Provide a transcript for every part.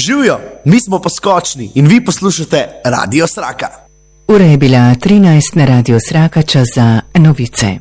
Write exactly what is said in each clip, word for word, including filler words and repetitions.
Živijo, mi smo Poskočni in vi poslušate Radio Sraka. Ura je bila trinajst na Radio Sraka, čas za novice.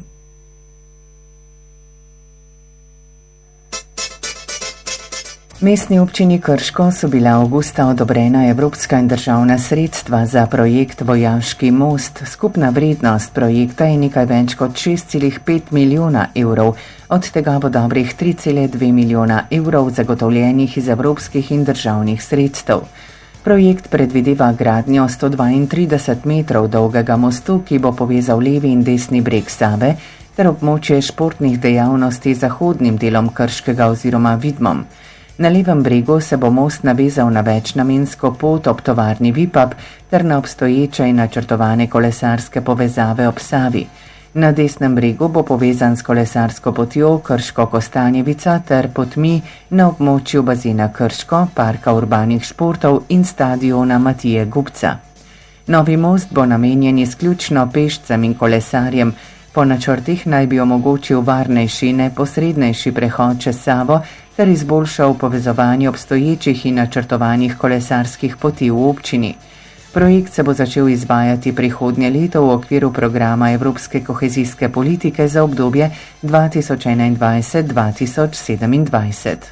Mestni občini Krško so bila avgusta odobrena evropska in državna sredstva za projekt Vojaški most. Skupna vrednost projekta je nekaj več kot šest celih pet milijona evrov, od tega bo dobrih tri celih dve milijona evrov zagotovljenih iz evropskih in državnih sredstev. Projekt predvideva gradnjo sto dvaintrideset metrov dolgega mostu, ki bo povezal levi in desni breg Save, ter območje športnih dejavnosti z zahodnim delom Krškega oziroma Vidmom. Na levem bregu se bo most navezal na večnamensko pot ob tovarni Vipap ter na obstoječe in načrtovane kolesarske povezave ob Savi. Na desnem bregu bo povezan s kolesarsko potjo Krško-Kostanjevica ter potmi na območju bazena Krško, parka urbanih športov in stadiona Matije Gubca. Novi most bo namenjen izključno pešcem in kolesarjem. Po načrtih naj bi omogočil varnejši, neposrednejši prehod čez Savo ter izboljšal povezovanje obstoječih in načrtovanih kolesarskih poti v občini. Projekt se bo začel izvajati prihodnje leto v okviru programa Evropske kohezijske politike za obdobje dva tisoč enaindvajset do dva tisoč sedemindvajset.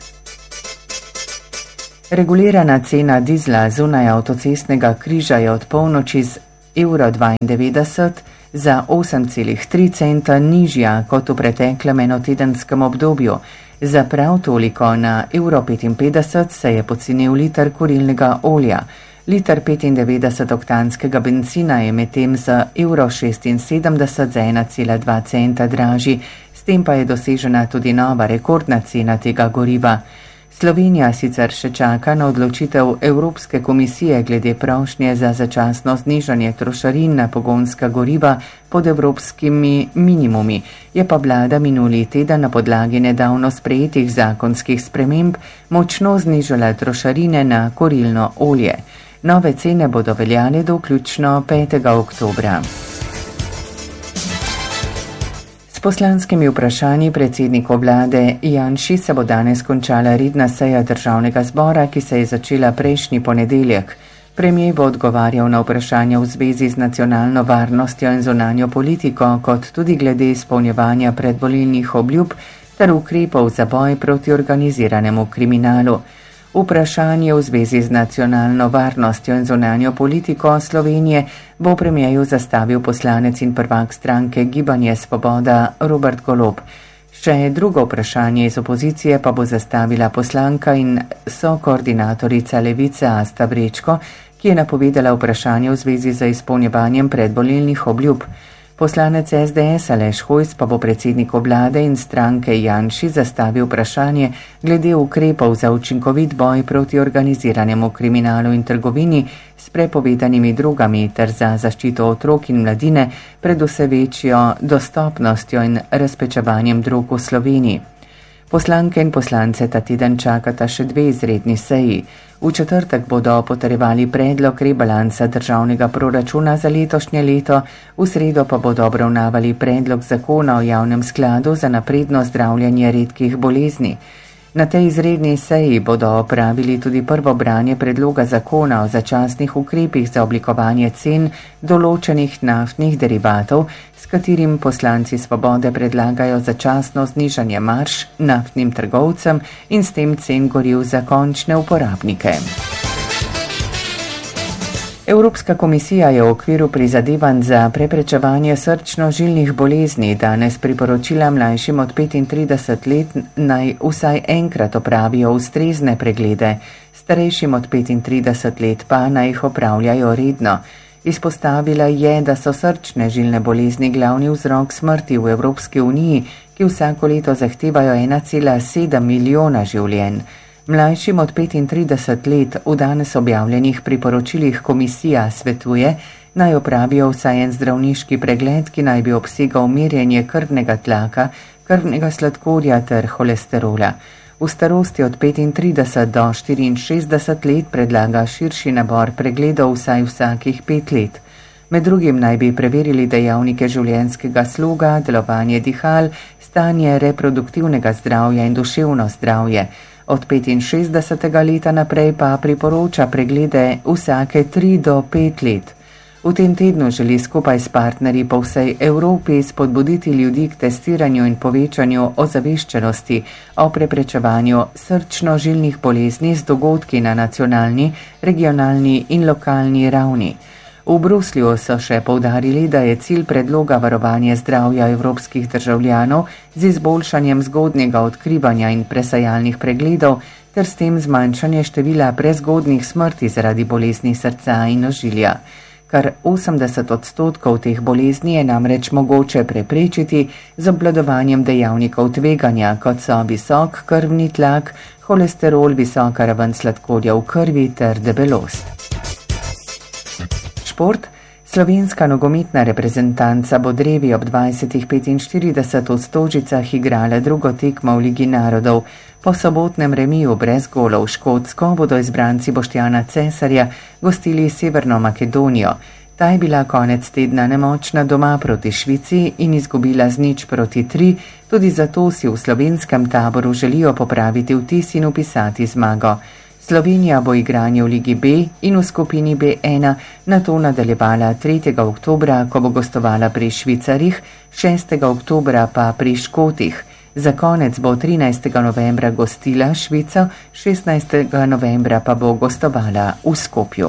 Regulirana cena dizla zunaj avtocestnega križa je od polnoči z evro dvaindevetdeset za osem celih tri centa nižja kot v preteklem enotedenskem obdobju. Za prav toliko na evro petinpetdeset se je pocenil liter kurilnega olja. Liter petindevetdeset oktanskega bencina je medtem za evro šestinsedemdeset za ena cela dva centa dražji, s tem pa je dosežena tudi nova rekordna cena tega goriva. Slovenija sicer še čaka na odločitev Evropske komisije glede prošnje za začasno znižanje trošarin na pogonska goriva pod evropskimi minimumi. Je pa vlada minuli teden na podlagi nedavno sprejetih zakonskih sprememb močno znižala trošarine na kurilno olje. Nove cene bodo veljale do vključno petega oktobra. S poslanskimi vprašanji predsedniku vlade Janši se bo danes končala redna seja državnega zbora, ki se je začela prejšnji ponedeljek. Premijer bo odgovarjal na vprašanja v zvezi z nacionalno varnostjo in zunanjo politiko, kot tudi glede izpolnjevanja predvolilnih obljub ter ukrepov za boj proti organiziranemu kriminalu. Vprašanje v zvezi z nacionalno varnostjo in zunanjo politiko Slovenije bo premijeju zastavil poslanec in prvak stranke Gibanje Svoboda Robert Golob. Še drugo vprašanje iz opozicije pa bo zastavila poslanka in sokoordinatorica Levice Asta Vrečko, ki je napovedala vprašanje v zvezi z izpolnjevanjem predvolilnih obljub. Poslanec es de es Aleš Hojs pa bo predsedniku vlade in stranke Janši zastavil vprašanje glede ukrepov za učinkovit boj proti organiziranemu kriminalu in trgovini s prepovedanimi drogami ter za zaščito otrok in mladine pred vse večjo dostopnostjo in razpečevanjem drog v Sloveniji. Poslanke in poslance ta teden čakata še dve izredni seji. V četrtek bodo potrjevali predlog rebalansa državnega proračuna za letošnje leto, v sredo pa bodo obravnavali predlog zakona o javnem skladu za napredno zdravljenje redkih bolezni. Na tej izredni seji bodo opravili tudi prvo branje predloga zakona o začasnih ukrepih za oblikovanje cen določenih naftnih derivatov, s katerim poslanci Svobode predlagajo začasno znižanje marž naftnim trgovcem in s tem cen goriv za končne uporabnike. Evropska komisija je v okviru prizadevanj za preprečevanje srčno-žilnih bolezni danes priporočila mlajšim od petintrideset let naj vsaj enkrat opravijo ustrezne preglede, starejšim od petintrideset let pa naj jih opravljajo redno. Izpostavila je, da so srčne žilne bolezni glavni vzrok smrti v Evropski uniji, ki vsako leto zahtevajo ena cela sedem milijona življenj. Mlajšim od petintrideset let v danes objavljenih priporočilih komisija svetuje, naj opravijo vsaj en zdravniški pregled, ki naj bi obsegal merjenje krvnega tlaka, krvnega sladkorja ter holesterola. V starosti od petintrideset do štiriinšestdeset let predlaga širši nabor pregledov vsaj vsakih pet let. Med drugim naj bi preverili dejavnike življenjskega sloga, delovanje dihal, stanje reproduktivnega zdravja in duševno zdravje. Od petinšestdesetega leta naprej pa priporoča preglede vsake tri do pet let. V tem tednu želi skupaj s partnerji po vsej Evropi spodbuditi ljudi k testiranju in povečanju ozaveščenosti o preprečevanju srčno-žilnih bolezni z dogodki na nacionalni, regionalni in lokalni ravni. V Bruslju so še poudarili, da je cilj predloga varovanje zdravja evropskih državljanov z izboljšanjem zgodnjega odkrivanja in presajalnih pregledov ter s tem zmanjšanje števila prezgodnih smrti zaradi bolezni srca in ožilja. Kar osemdeset odstotkov teh bolezni je namreč mogoče preprečiti z obvladovanjem dejavnikov tveganja, kot so visok krvni tlak, holesterol, visoka raven sladkorja v krvi ter debelost. Šport. Slovenska nogometna reprezentanca bo drevi ob dvajsetih petinštirideset v Stožicah igrala drugo tekmo v Ligi narodov. Po sobotnem remiju brez golov Škotsko bodo izbranci Boštjana Cesarja gostili Severno Makedonijo. Ta je bila konec tedna nemočna doma proti Švici in izgubila z nič proti tri, tudi zato si v slovenskem taboru želijo popraviti vtis in upisati zmago. Slovenija bo igranje v Ligi B in v skupini B ena nato nadaljevala tretjega oktobra, ko bo gostovala pri Švicarjih, šestega oktobra pa pri Škotih. Za konec bo trinajstega novembra gostila Švico, šestnajstega novembra pa bo gostovala v Skopju.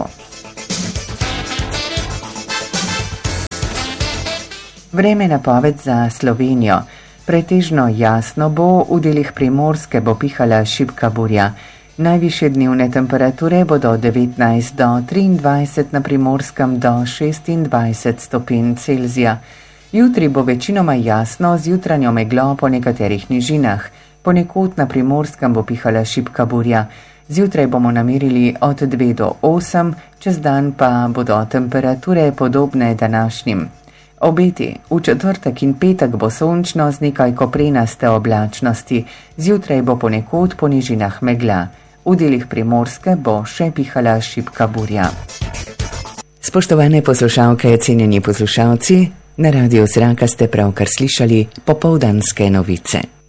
Vreme napoved za Slovenijo. Pretežno jasno bo, v delih Primorske bo pihala šibka burja. Najvišje dnevne temperature bodo devetnajst do triindvajset, na Primorskem do šestindvajset stopinj Celzija. Jutri bo večinoma jasno z jutranjo meglo po nekaterih nižinah. Ponekod na Primorskem bo pihala šibka burja. Zjutraj bomo namerili od dve do osem, čez dan pa bodo temperature podobne današnjim. Obeti. V četrtek in petek bo sončno z nekaj koprenaste oblačnosti. Zjutraj bo ponekod po nižinah megla. V delih Primorske bo še pihala šibka burja. Spoštovane poslušalke, cenjeni poslušalci, na Radiu Zraka ste pravkar slišali popoldanske novice.